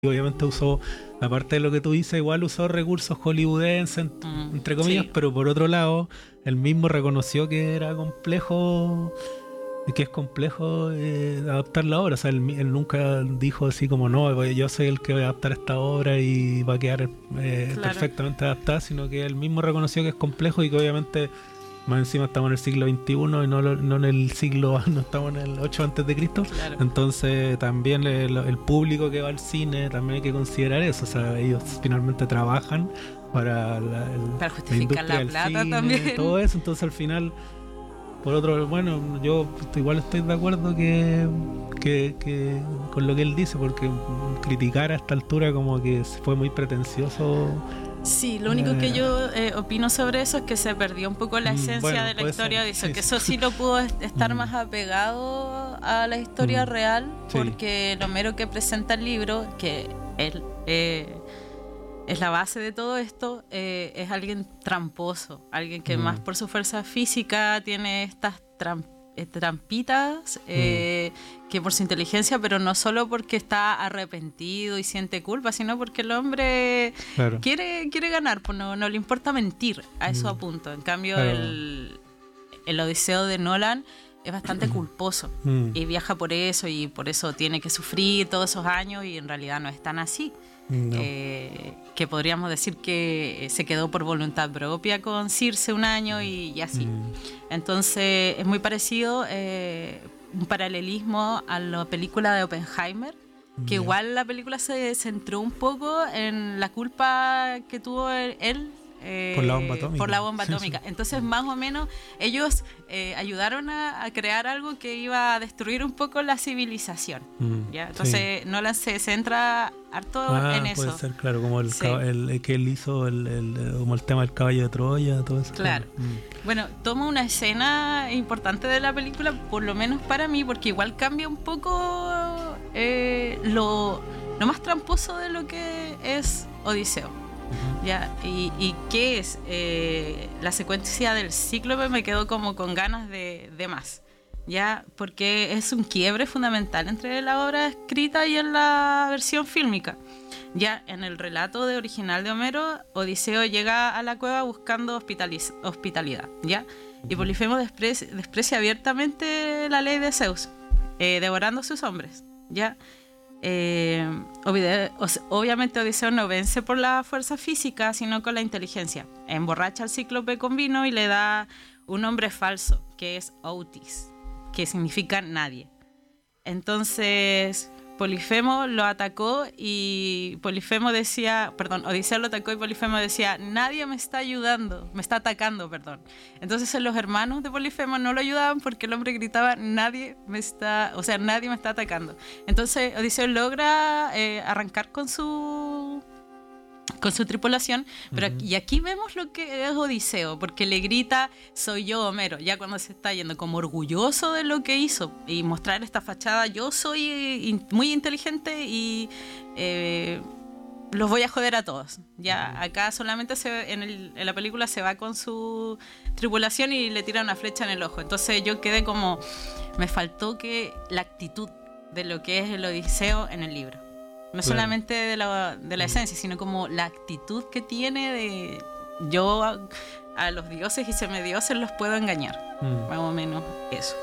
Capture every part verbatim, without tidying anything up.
obviamente usó, aparte de lo que tú dices, igual usó recursos hollywoodenses, Mm, entre comillas, sí. pero por otro lado, él mismo reconoció que era complejo, que es complejo eh, adaptar la obra. O sea, él, mi- él nunca dijo así como, no, pues, yo soy el que voy a adaptar esta obra y va a quedar eh, Claro. perfectamente adaptada, sino que él mismo reconoció que es complejo y que obviamente más encima estamos en el siglo veintiuno y no, lo- no en el siglo, no estamos en el ocho antes de Cristo. Claro. Entonces también el, el público que va al cine también hay que considerar eso. O sea, ellos finalmente trabajan para la, el- Para la justificar industria la del plata cine, también. todo eso. Entonces al final, por otro, bueno, yo igual estoy de acuerdo que, que, que con lo que él dice, porque criticar a esta altura como que fue muy pretencioso. Sí, lo único que Eh, yo eh, opino sobre eso es que se perdió un poco la Mm, esencia bueno, de la puede historia. ser, Dice sí, que sí. eso sí lo pudo est- estar Mm. más apegado a la historia Mm, real, sí. porque lo mero que presenta el libro, que él eh, es la base de todo esto, eh, es alguien tramposo, alguien que Mm. más por su fuerza física tiene estas tram- eh, trampitas eh, que por su inteligencia, pero no solo porque está arrepentido y siente culpa, sino porque el hombre Claro. quiere, quiere ganar, pues no, no le importa mentir, a eso Mm. apunto. En cambio, Claro. el, el Odiseo de Nolan es bastante culposo Mm. y viaja por eso y por eso tiene que sufrir todos esos años y en realidad no es tan así. No. Eh, que podríamos decir que se quedó por voluntad propia con Circe un año y, y así. Mm. Entonces es muy parecido, eh, un paralelismo a la película de Oppenheimer, que Ya. igual la película se centró un poco en la culpa que tuvo él, él, eh, Por la bomba atómica. por la bomba Sí, atómica. sí. Entonces más o menos ellos eh, ayudaron a, a crear algo que iba a destruir un poco la civilización. Mm, ¿Ya? sí. Entonces Nolan se centra harto Ah, en eso. puede ser, claro, como el, Sí. cab- el, el que él hizo, el, el- como el tema del caballo de Troya, todo eso. Claro. Mm. Bueno, toma una escena importante de la película, por lo menos para mí, porque igual cambia un poco eh, lo, lo más tramposo de lo que es Odiseo. Ujú. ¿Ya? ¿Y, y qué es? Eh, la secuencia del Cíclope me quedó como con ganas de, de más. ¿Ya? Porque es un quiebre fundamental entre la obra escrita y en la versión fílmica. Ya en el relato de original de Homero, Odiseo llega a la cueva buscando hospitaliz- hospitalidad, ¿ya? Y Polifemo despre- desprecia abiertamente la ley de Zeus, eh, devorando a sus hombres, ¿ya? Eh, obvide- o sea, obviamente Odiseo no vence por la fuerza física, sino con la inteligencia. Emborracha al cíclope con vino y le da un nombre falso, que es Autis, que significa nadie. Entonces Polifemo lo atacó y Polifemo decía, perdón, Odiseo lo atacó y Polifemo decía, nadie me está ayudando, me está atacando, perdón. Entonces los hermanos de Polifemo no lo ayudaban porque el hombre gritaba, nadie me está, o sea, nadie me está atacando. Entonces Odiseo logra eh, arrancar con su con su tripulación, pero Ujú. y aquí vemos lo que es Odiseo, porque le grita, soy yo Homero, ya cuando se está yendo, como orgulloso de lo que hizo y mostrar esta fachada, yo soy in- muy inteligente y eh, los voy a joder a todos. Ya acá solamente se, en, el- en la película se va con su tripulación y le tira una flecha en el ojo. Entonces yo quedé como, me faltó que la actitud de lo que es el Odiseo en el libro. No Claro. solamente de la, de la Mm. esencia, sino como la actitud que tiene de yo a, a los dioses y semidioses los puedo engañar. Mm. Más o menos eso.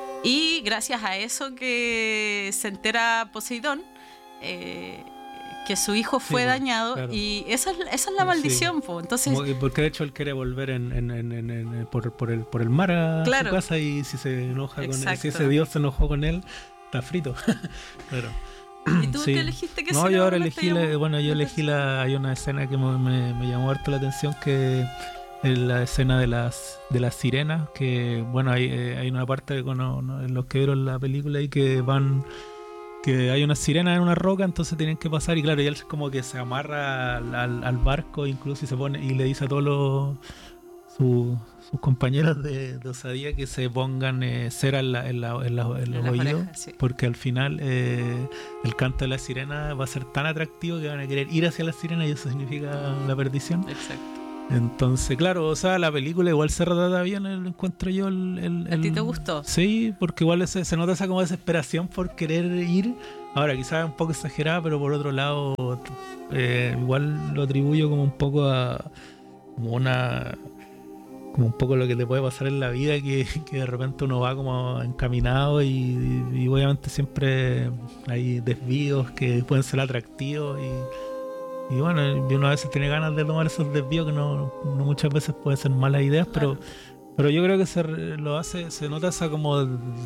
Y gracias a eso que se entera Poseidón, eh, que su hijo Sí, fue po, dañado, claro. y esa es, esa es la Sí. maldición, po. Entonces, Como que- porque de hecho él quiere volver en, en- en- en- en- por, por el, por el mar a Claro. su casa y si se enoja con él, Exacto. si ese dios se enojó con él, está frito. Claro. ¿y tú Sí. qué elegiste? Que No, si yo no, ahora no te elegí, la- llamó? bueno, yo elegí la, hay una escena que me, me- me llamó harto la atención, que es la escena de las de las sirenas, que bueno, hay, eh, hay una parte con no, no, en los que vieron la película y que van, que hay unas sirenas en una roca, entonces tienen que pasar y claro, y él como que se amarra al, al- al barco incluso y se pone y le dice a todos los su- sus compañeros de, de osadía que se pongan eh, cera en, la- en la- en la- en En los las oídos, orejas, sí. porque al final eh, el canto de la sirena va a ser tan atractivo que van a querer ir hacia la sirena y eso significa la perdición. Exacto. Entonces, claro, o sea, la película igual se retrata bien, el encuentro yo. El, el- ¿A ti el- te gustó? Sí, porque igual se, se nota esa como desesperación por querer ir Ahora, quizás es un poco exagerada, pero por otro lado, eh, igual lo atribuyo como un poco a como una como un poco lo que te puede pasar en la vida, que, que de repente uno va como encaminado y, y obviamente siempre hay desvíos que pueden ser atractivos y, y bueno, y uno a veces tiene ganas de tomar esos desvíos que no, no muchas veces pueden ser malas ideas, pero pero yo creo que se lo hace, se nota esa como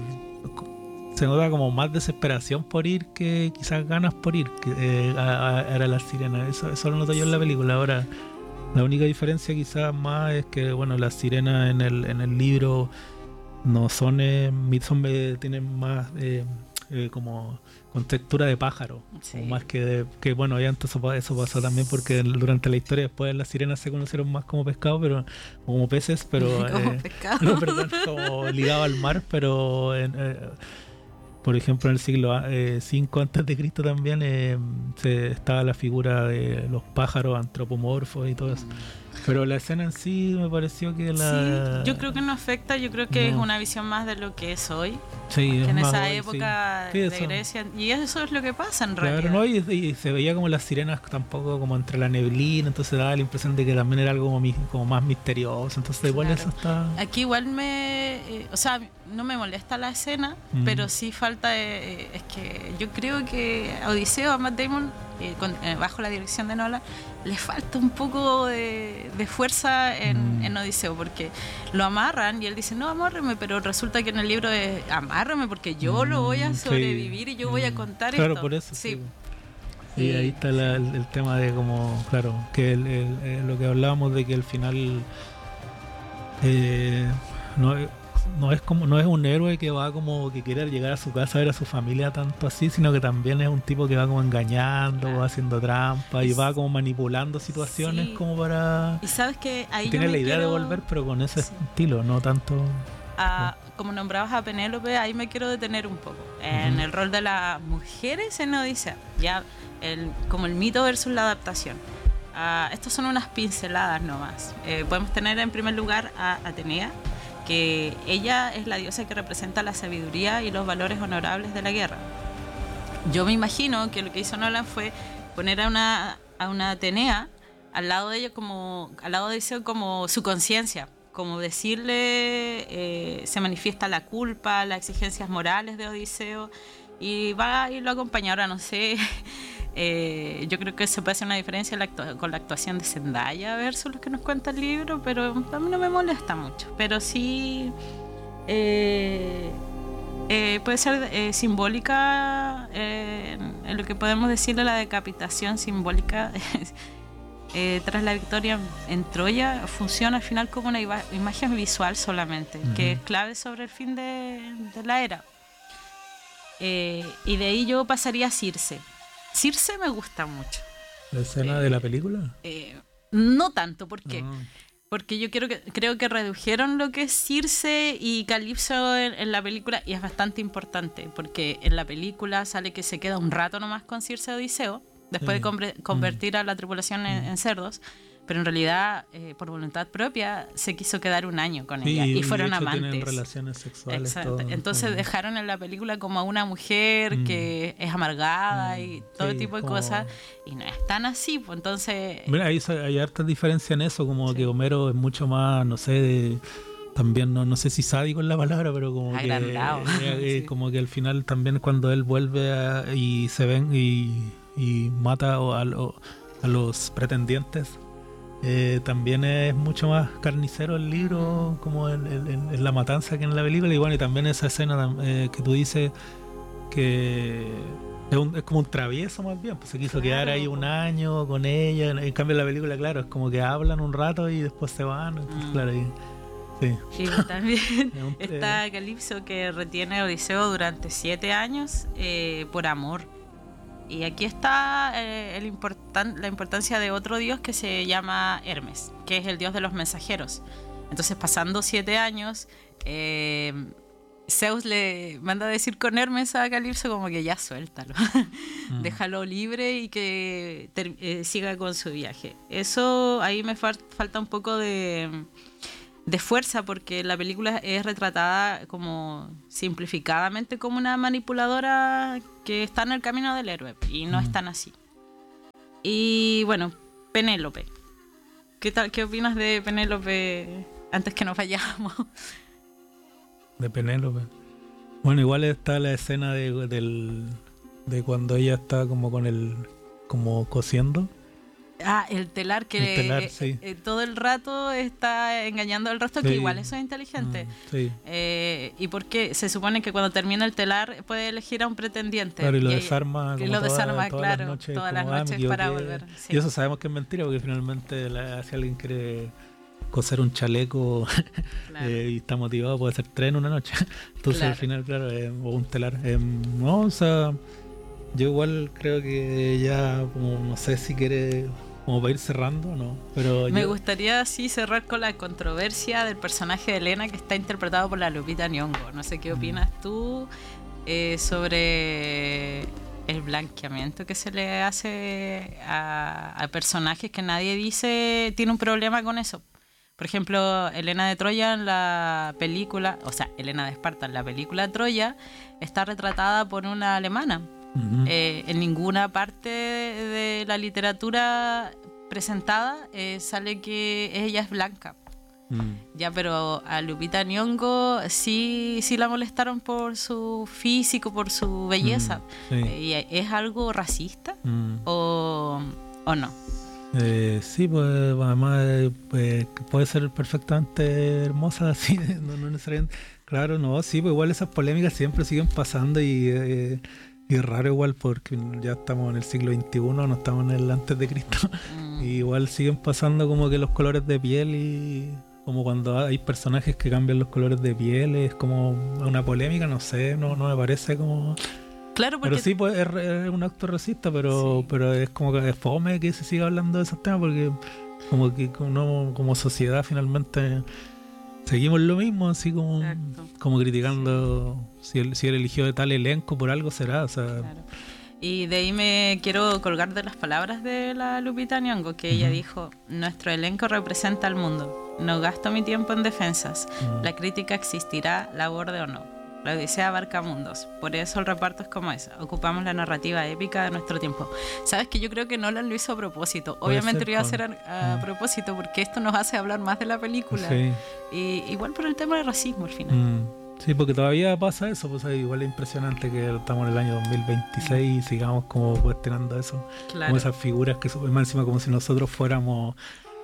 se nota como más desesperación por ir que quizás ganas por ir que, eh, a, a, a la sirena. Eso, eso lo noto yo en la película. Ahora, la única diferencia quizás más es que, bueno, las sirenas en el, en el libro no son, eh, son eh, tienen más eh, eh, como con textura de pájaro, sí. O más que de, que bueno, ya entonces eso, eso pasó también porque durante la historia después las sirenas se conocieron más como pescado, pero como peces, pero como eh, pescado. No, perdón, como ligado al mar, pero en, eh, por ejemplo en el siglo cinco eh, antes de Cristo también eh, se, estaba la figura de los pájaros antropomorfos y todo eso. Pero la escena en sí me pareció que la... Sí, yo creo que no afecta, yo creo que no. es una visión más de lo que es hoy. Sí, que es en más esa hoy, época sí. Sí, de eso. Grecia. Y eso es lo que pasa en Claro, realidad. ¿no? Y, y se veía como las sirenas tampoco como entre la neblina, entonces daba la impresión de que también era algo como, como más misterioso. Entonces igual Claro. eso está... Aquí igual me... Eh, o sea, no me molesta la escena, mm. pero sí falta... Eh, es que yo creo que a Odiseo, a Matt Damon, eh, con, eh, bajo la dirección de Nolan, le falta un poco de, de fuerza en, mm. en Odiseo, porque lo amarran y él dice, no, amárreme, pero resulta que en el libro es, amárreme porque yo mm, lo voy a sobrevivir sí. y yo mm. voy a contar claro, esto. Claro, por eso. Sí. Sí. Y ahí está la, el, el tema de como, claro, que el, el, el, lo que hablábamos de que al final eh, no, no es como no es un héroe que va como que quiere llegar a su casa a ver a su familia tanto así, sino que también es un tipo que va como engañando, claro. va haciendo trampa y, y va como manipulando situaciones sí. como para... Y sabes que ahí tiene yo la me idea quiero... de volver, pero con ese sí. estilo, no tanto... Ah, como nombrabas a Penélope, ahí me quiero detener un poco en uh-huh. el rol de las mujeres en Odisea, ya el, como el mito versus la adaptación. Uh, estos son unas pinceladas nomás. Eh, podemos tener en primer lugar a Atenea, que ella es la diosa que representa la sabiduría y los valores honorables de la guerra. Yo me imagino que lo que hizo Nolan fue poner a una, a una Atenea al lado de ella como, al lado de Odiseo como su conciencia. Como decirle, eh, se manifiesta la culpa, las exigencias morales de Odiseo y va y lo acompaña. Ahora no sé, eh, yo creo que se puede hacer una diferencia la actu- con la actuación de Zendaya versus lo que nos cuenta el libro, pero a mí no me molesta mucho. Pero sí eh, eh, puede ser eh, simbólica, eh, en, en lo que podemos decirle la decapitación simbólica. Eh, tras la victoria en Troya funciona al final como una iba- imagen visual solamente, uh-huh. que es clave sobre el fin de, de la era. Eh, y de ahí yo pasaría a Circe. Circe me gusta mucho. ¿La escena eh, de la película? Eh, no tanto, ¿por qué? Uh-huh. Porque yo creo que, creo que redujeron lo que es Circe y Calipso en, en la película, y es bastante importante, porque en la película sale que se queda un rato nomás con Circe Odiseo, después sí. de com- convertir a la tripulación en, en cerdos, pero en realidad, eh, por voluntad propia, se quiso quedar un año con ella, sí, y fueron amantes. Tienen relaciones sexuales. Exacto. Todo, Entonces todo. dejaron en la película como a una mujer mm. que es amargada mm. y todo sí, tipo de como... cosas, y no es tan así, pues entonces... Mira, hay, hay harta diferencia en eso, como sí. que Homero es mucho más, no sé, de... También no, no sé si sádico es la palabra, pero como agrandado. que, eh, sí. como que al final también cuando él vuelve a, y se ven y... y mata a, a los pretendientes, eh, también es mucho más carnicero el libro, como en, en, en la matanza que en la película. Y bueno, y también esa escena eh, que tú dices que es, un, es como un travieso más bien, pues se quiso claro. quedar ahí un año con ella. En cambio en la película, claro, es como que hablan un rato y después se van, entonces, mm. claro, y, sí. Y también está Calipso, que retiene a Odiseo durante siete años eh, por amor. Y aquí está eh, el importan- la importancia de otro dios que se llama Hermes, que es el dios de los mensajeros. Entonces, pasando siete años, eh, Zeus le manda a decir con Hermes a Calipso como que ya suéltalo, mm. déjalo libre y que ter- eh, siga con su viaje. Eso ahí me fa- falta un poco de... de fuerza, porque la película es retratada como simplificadamente como una manipuladora que está en el camino del héroe, y no mm. es tan así. Y bueno, Penélope. ¿Qué tal? ¿Qué opinas de Penélope antes que nos vayamos? De Penélope. Bueno, igual está la escena de, del, de cuando ella está como con el, como cosiendo. Ah, el telar que el telar, eh, sí. eh, todo el rato está engañando al resto, sí. Que igual eso es inteligente. Mm, sí. Eh, y porque se supone que cuando termina el telar puede elegir a un pretendiente. Claro, y lo y desarma. Y como lo toda, desarma, todas claro, las noches, todas como, las noches ah, para volver. Sí. Y eso sabemos que es mentira, porque finalmente la, si alguien quiere coser un chaleco claro. eh, y está motivado, puede hacer tres en una noche. Entonces claro. Al final, claro, eh, o un telar. Eh, no, o sea, yo igual creo que ya, como no sé si quiere... como para ir cerrando, ¿no? Pero me yo... gustaría sí cerrar con la controversia del personaje de Elena, que está interpretado por la Lupita Nyong'o. No sé qué opinas mm. tú eh, sobre el blanqueamiento que se le hace a, a personajes que nadie dice tiene un problema con eso. Por ejemplo, Helena de Troya en la película, o sea, Helena de Esparta en la película Troya, está retratada por una alemana. Uh-huh. Eh, en ninguna parte de la literatura presentada eh, sale que ella es blanca. Uh-huh. Ya, pero a Lupita Nyong'o sí, sí la molestaron por su físico, por su belleza. Uh-huh. Sí. Eh, ¿Es algo racista uh-huh. o, o no? Eh, sí, pues además eh, puede ser perfectamente hermosa, así, no, no necesariamente. Claro, no, sí, pues igual esas polémicas siempre siguen pasando y... Eh, Y es raro igual porque ya estamos en el siglo veintiuno, no estamos en el antes de Cristo. Mm. Y igual siguen pasando como que los colores de piel y como cuando hay personajes que cambian los colores de piel, es como una polémica, no sé, no, no me parece como... Claro, porque... Pero sí, pues es, es un acto racista, pero, sí. pero es como que es fome que se siga hablando de esos temas porque como que uno, como sociedad finalmente... Seguimos lo mismo, así como, como criticando si él, si él eligió de tal elenco, por algo será, o sea... Claro. Y de ahí me quiero colgar de las palabras de la Lupita Nyong'o, que uh-huh. ella dijo: nuestro elenco representa al mundo, no gasto mi tiempo en defensas, uh-huh. la crítica existirá, la aborde o no. La odisea abarca mundos, por eso el reparto es como es, ocupamos la narrativa épica de nuestro tiempo. Sabes que yo creo que Nolan lo hizo a propósito, obviamente lo iba a hacer a, a mm. propósito, porque esto nos hace hablar más de la película, sí. Y igual por el tema del racismo al final. Mm. Sí, porque todavía pasa eso, pues igual es impresionante que estamos en el año dos mil veintiséis mm. y sigamos como cuestionando eso, claro. Como esas figuras que son más encima como si nosotros fuéramos,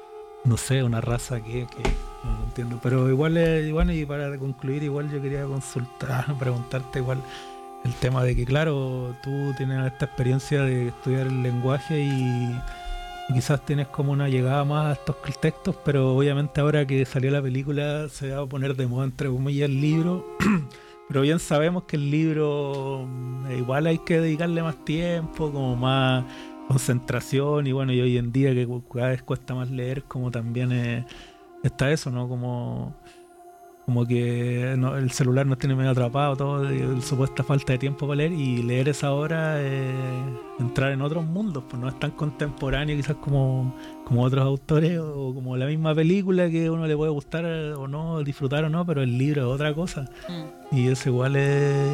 no sé, una raza que... que no entiendo, pero igual, eh, bueno, y para concluir, igual yo quería consultar, preguntarte igual el tema de que, claro, tú tienes esta experiencia de estudiar el lenguaje y, y quizás tienes como una llegada más a estos textos, pero obviamente ahora que salió la película se va a poner de moda, entre comillas, el libro, pero bien sabemos que el libro eh, igual hay que dedicarle más tiempo, como más concentración, y bueno, y hoy en día que cada vez cuesta más leer, como también es... Está eso, ¿no? Como, como que no, el celular nos tiene medio atrapado, todo, y la supuesta falta de tiempo para leer, y leer esa hora, eh, entrar en otros mundos, pues no es tan contemporáneo quizás como, como otros autores, o como la misma película que a uno le puede gustar o no, disfrutar o no, pero el libro es otra cosa. Mm. Y eso igual es...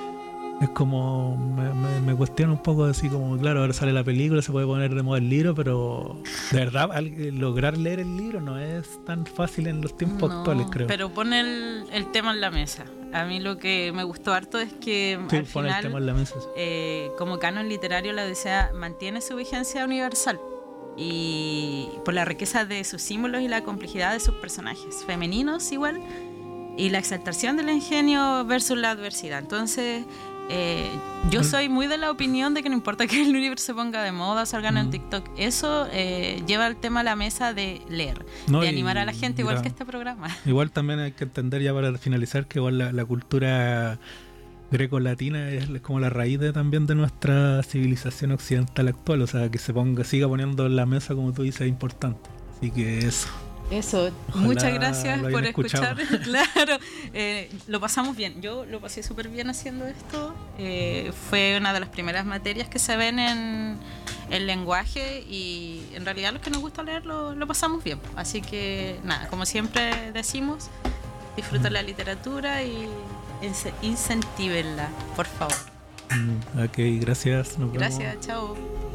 Es como, me, me, me cuestiona un poco así como, claro, ahora sale la película, se puede poner de moda el libro, pero de verdad al, lograr leer el libro no es tan fácil en los tiempos no, actuales, creo. Pero pone el, el tema en la mesa. A mí lo que me gustó harto es que sí, al pone final, el tema en la mesa, sí. eh, como canon literario, la Odisea mantiene su vigencia universal y por la riqueza de sus símbolos y la complejidad de sus personajes, femeninos igual, y la exaltación del ingenio versus la adversidad. Entonces... Eh, yo soy muy de la opinión de que no importa que el libro se ponga de moda, salgan mm. en TikTok, eso eh, lleva el tema a la mesa de leer, no, de animar y, a la gente, igual mira, que este programa. Igual también hay que entender, ya para finalizar, que igual la, la cultura greco-latina es como la raíz de, también de nuestra civilización occidental actual, o sea, que se ponga, siga poniendo en la mesa, como tú dices, es importante. Así que eso. Eso, ojalá muchas gracias por escuchar. Claro, eh, lo pasamos bien. Yo lo pasé súper bien haciendo esto. Eh, fue una de las primeras materias que se ven en, el lenguaje, y en realidad los que nos gusta leer lo, lo pasamos bien. Así que nada, como siempre decimos, disfruten la literatura y incentívenla, por favor. Ok, gracias. Nos vemos. Gracias, chao.